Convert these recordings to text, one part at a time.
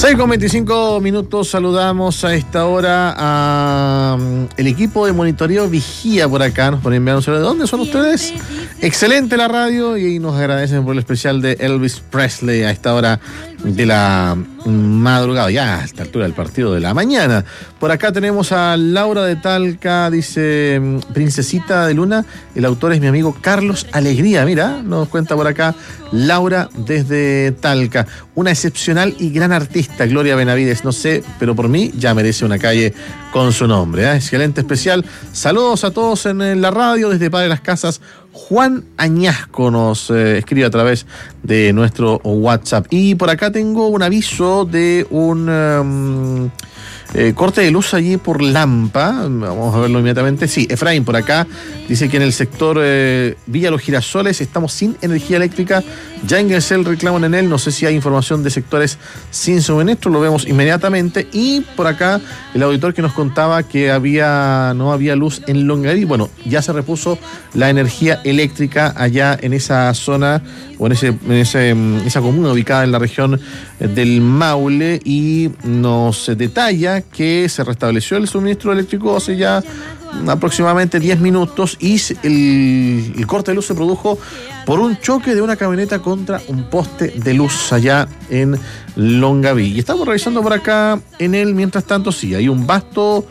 6:25, saludamos a esta hora a el equipo de monitoreo Vigía por acá, nos ponen enviar un saludo. ¿De dónde son ustedes? Excelente la radio y nos agradecen por el especial de Elvis Presley a esta hora de la madrugada, ya a esta altura del partido de la mañana. Por acá tenemos a Laura de Talca, dice Princesita de Luna, el autor es mi amigo Carlos Alegría, mira, nos cuenta por acá Laura desde Talca, una excepcional y gran artista, Gloria Benavides, no sé, pero por mí ya merece una calle con su nombre, ¿eh? Excelente especial, saludos a todos en la radio desde Padre Las Casas. Juan Añasco nos escribe a través de nuestro WhatsApp. Y por acá tengo un aviso de un corte de luz allí por Lampa. Vamos a verlo inmediatamente. Sí, Efraín por acá dice que en el sector Villa Los Girasoles estamos sin energía eléctrica. Ya ingresé el reclamo en él. No sé si hay información de sectores sin suministro. Lo vemos inmediatamente. Y por acá el auditor que nos contaba que no había luz en Longaví. Bueno, ya se repuso la energía eléctrica allá en esa zona o en esa comuna ubicada en la región del Maule, y nos detalla que se restableció el suministro eléctrico hace ya aproximadamente 10 minutos y el corte de luz se produjo por un choque de una camioneta contra un poste de luz allá en Longaví. Y estamos revisando por acá en él, mientras tanto, sí, hay un vasto...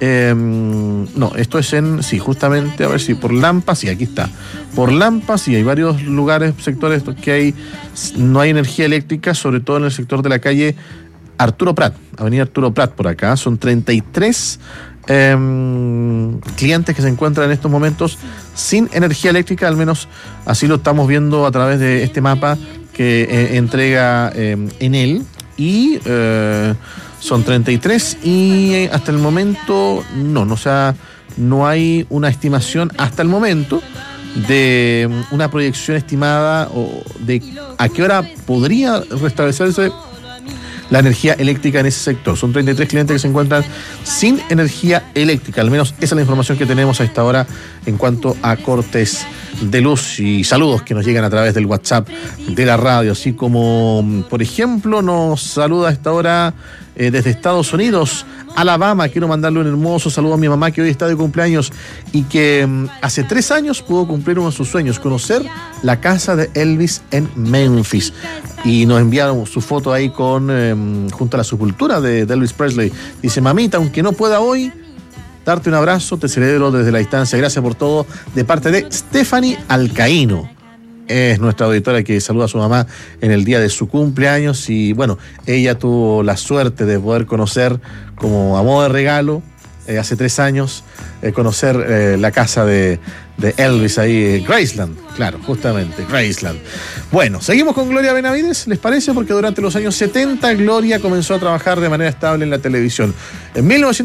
no, esto es justamente, a ver si por Lampa, sí, aquí está. Por Lampa, sí, hay varios lugares, sectores que no hay energía eléctrica, sobre todo en el sector de la calle Arturo Prat, avenida Arturo Prat por acá. Son 33 clientes que se encuentran en estos momentos sin energía eléctrica, al menos así lo estamos viendo a través de este mapa que entrega Enel. Y son 33 y hasta el momento no hay una estimación hasta el momento de una proyección estimada o de a qué hora podría restablecerse la energía eléctrica en ese sector. Son 33 clientes que se encuentran sin energía eléctrica, al menos esa es la información que tenemos a esta hora en cuanto a cortes de luz y saludos que nos llegan a través del WhatsApp de la radio, así como, por ejemplo, nos saluda a esta hora desde Estados Unidos, Alabama. Quiero mandarle un hermoso saludo a mi mamá que hoy está de cumpleaños y que hace 3 años pudo cumplir uno de sus sueños, conocer la casa de Elvis en Memphis. Y nos enviaron su foto ahí junto a la sepultura de Elvis Presley. Dice: mamita, aunque no pueda hoy darte un abrazo, te celebro desde la distancia. Gracias por todo, de parte de Stephanie Alcaíno. Es nuestra auditora que saluda a su mamá en el día de su cumpleaños. Y bueno, ella tuvo la suerte de poder conocer, como a modo de regalo, hace 3 años, conocer la casa de Elvis ahí, Graceland, claro, justamente, Graceland. Bueno, seguimos con Gloria Benavides, ¿les parece? Porque durante los años 70 Gloria comenzó a trabajar de manera estable en la televisión. En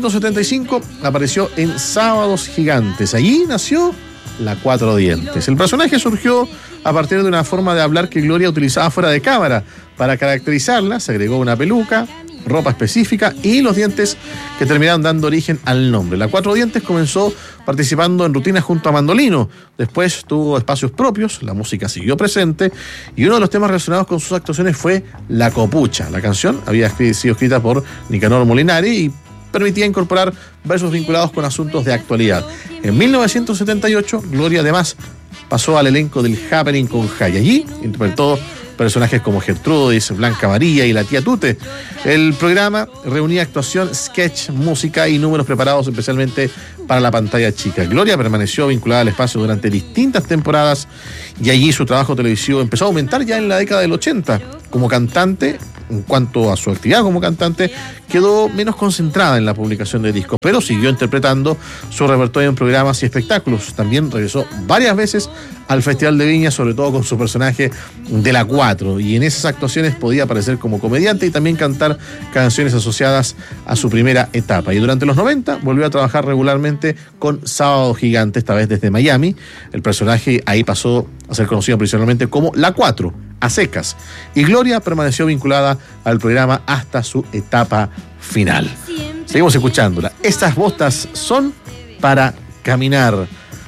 1975 apareció en Sábados Gigantes. Allí nació La Cuatro Dientes. El personaje surgió a partir de una forma de hablar que Gloria utilizaba fuera de cámara. Para caracterizarla se agregó una peluca, ropa específica y los dientes que terminaron dando origen al nombre. La Cuatro Dientes comenzó participando en rutinas junto a Mandolino. Después tuvo espacios propios, la música siguió presente y uno de los temas relacionados con sus actuaciones fue La Copucha. La canción había sido escrita por Nicanor Molinari y permitía incorporar versos vinculados con asuntos de actualidad. En 1978, Gloria además pasó al elenco del Happening con Jay. Allí interpretó personajes como Gertrudis, Blanca María y la tía Tute. El programa reunía actuación, sketch, música y números preparados especialmente para la pantalla chica. Gloria permaneció vinculada al espacio durante distintas temporadas y allí su trabajo televisivo empezó a aumentar ya en la década del 80. Como cantante, en cuanto a su actividad como cantante, quedó menos concentrada en la publicación de discos, pero siguió interpretando su repertorio en programas y espectáculos. También regresó varias veces al Festival de Viña, sobre todo con su personaje de La Cuatro, y en esas actuaciones podía aparecer como comediante y también cantar canciones asociadas a su primera etapa. Y durante los 90 volvió a trabajar regularmente con Sábado Gigante, esta vez desde Miami. El personaje ahí pasó a ser conocido principalmente como La Cuatro, a secas. Y Gloria permaneció vinculada al programa hasta su etapa final. Seguimos escuchándola. Estas botas son para caminar.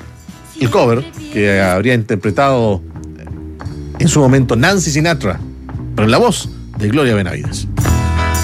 El cover que habría interpretado en su momento Nancy Sinatra, pero en la voz de Gloria Benavides.